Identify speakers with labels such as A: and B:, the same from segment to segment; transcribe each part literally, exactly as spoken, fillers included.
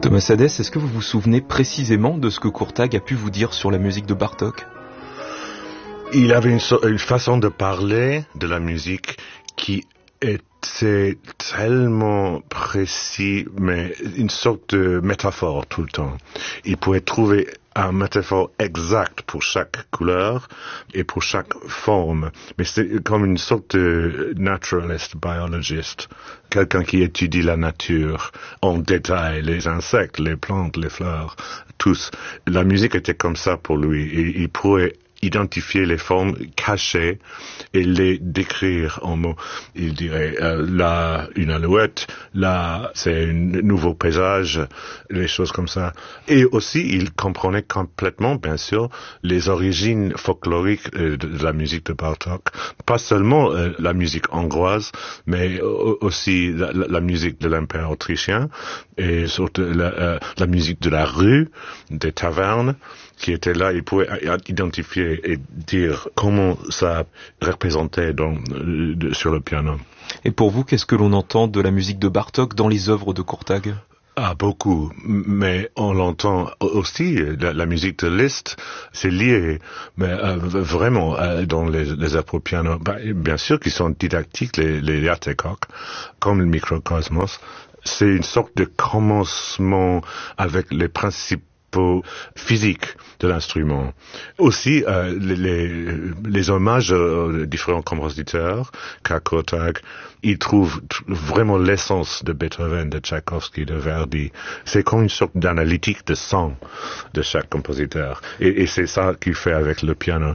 A: Thomas Sadès, est-ce que vous vous souvenez précisément de ce que Courtag a pu vous dire sur la musique de Bartók?
B: Il avait une, so- une façon de parler de la musique qui était tellement précis, mais une sorte de métaphore tout le temps. Il pouvait trouver un métaphore exact pour chaque couleur et pour chaque forme. Mais c'est comme une sorte de naturalist, biologist, quelqu'un qui étudie la nature en détail, les insectes, les plantes, les fleurs, tous. La musique était comme ça pour lui. Et il pouvait identifier les formes cachées et les décrire en mots. Il dirait euh, là une alouette, là c'est un nouveau paysage, les choses comme ça. Et aussi il comprenait complètement, bien sûr, les origines folkloriques euh, de, de la musique de Bartók. Pas seulement euh, la musique hongroise, mais euh, aussi la, la, la musique de l'Empire autrichien et surtout la, euh, la musique de la rue, des tavernes qui était là. Il pouvait identifier et dire comment ça représentait dans, de, sur le piano.
A: Et pour vous, qu'est-ce que l'on entend de la musique de Bartók dans les œuvres de Courtag?
B: Ah, beaucoup. Mais on l'entend aussi, la, la musique de Liszt, c'est lié. Mais euh, vraiment, euh, dans les, les œuvres pour piano, bah, bien sûr qu'ils sont didactiques, les, les Játékok, comme le Mikrokosmos. C'est une sorte de commencement avec les principes physique de l'instrument. Aussi, euh, les, les, les hommages aux différents compositeurs, qu'a Courtag, il trouve vraiment l'essence de Beethoven, de Tchaïkovski, de Verdi. C'est comme une sorte d'analytique de son de chaque compositeur. Et, et c'est ça qu'il fait avec le piano.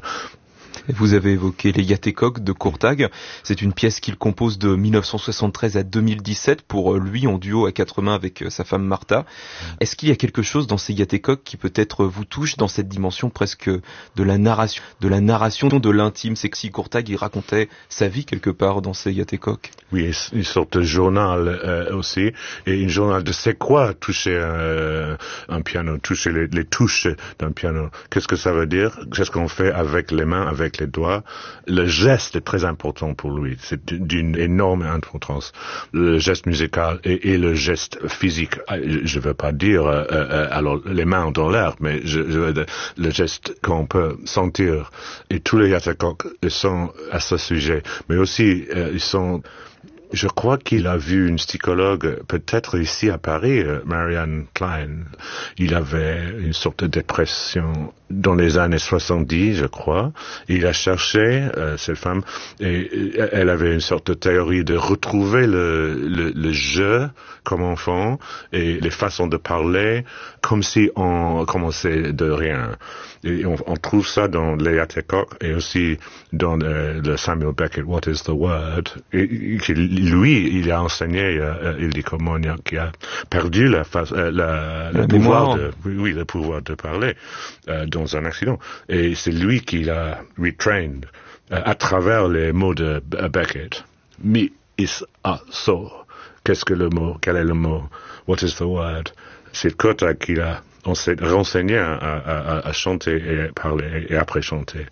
A: Vous avez évoqué les Játékok de Courtag. C'est une pièce qu'il compose de mille neuf cent soixante-treize à deux mille dix-sept pour lui en duo à quatre mains avec sa femme Martha. Est-ce qu'il y a quelque chose dans ces Játékok qui peut-être vous touche dans cette dimension presque de la narration, de la narration de l'intime? C'est que si Courtag il racontait sa vie quelque part dans ces Játékok.
B: Oui, une sorte de journal euh, aussi, et une journal de c'est quoi toucher euh, un piano, toucher les, les touches d'un piano. Qu'est-ce que ça veut dire? Qu'est-ce qu'on fait avec les mains, avec les doigts? Le geste est très important pour lui. C'est d'une énorme importance. Le geste musical et, et le geste physique. Je ne veux pas dire euh, euh, alors les mains dans l'air, mais je, je veux dire le geste qu'on peut sentir. Et tous les Játékok sont à ce sujet, mais aussi euh, ils sont. Je crois qu'il a vu une psychologue, peut-être ici à Paris, Marianne Klein. Il avait une sorte de dépression dans les années soixante-dix, je crois. Il a cherché, euh, cette femme, et elle avait une sorte de théorie de retrouver le, le, le jeu comme enfant et les façons de parler comme si on commençait de rien. Et on, on trouve ça dans les Játékok et aussi dans le, le Samuel Beckett, What is the Word? Et, et lui, il a enseigné euh, Ildikó Moniak, qui a perdu la, la, la, le pouvoir de, oui, le pouvoir de parler euh, dans un accident. Et c'est lui qui l'a retrained euh, à travers les mots de Beckett. Mi is a so. Qu'est-ce que le mot? Quel est le mot? What is the word? C'est Courtag qui l'a renseigné à, à, à chanter et parler et après chanter.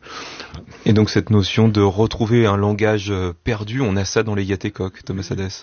A: Et donc cette notion de retrouver un langage perdu, on a ça dans les Játékok, Thomas Sadès?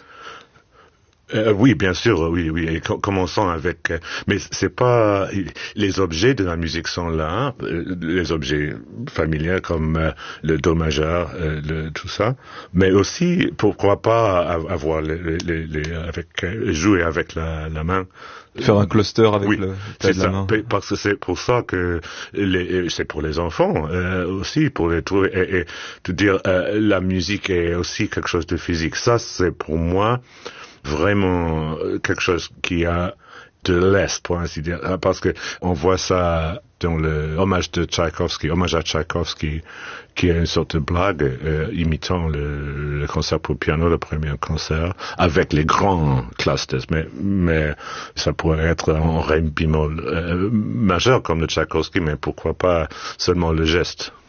B: Euh, oui, bien sûr, oui, oui. Et com- commençons avec, euh, mais c'est pas les objets de la musique sont là, euh, les objets familiers comme euh, le do majeur, euh, le, tout ça, mais aussi pourquoi pas avoir les, les, les avec euh, jouer avec la, la main.
A: Faire un cluster avec
B: oui,
A: le
B: c'est
A: de la
B: ça,
A: main.
B: Parce que c'est pour ça que les, c'est pour les enfants euh, aussi, pour les trouver et, et de dire euh, la musique est aussi quelque chose de physique. Ça, c'est pour moi vraiment quelque chose qui a de l'Est, pour ainsi dire, parce que on voit ça dans le hommage de Tchaïkovski, hommage à Tchaïkovski, qui est une sorte de blague euh, imitant le, le concert pour piano, le premier concert, avec les grands clusters, mais, mais ça pourrait être en ré bémol euh, majeur comme le Tchaïkovski, mais pourquoi pas seulement le geste.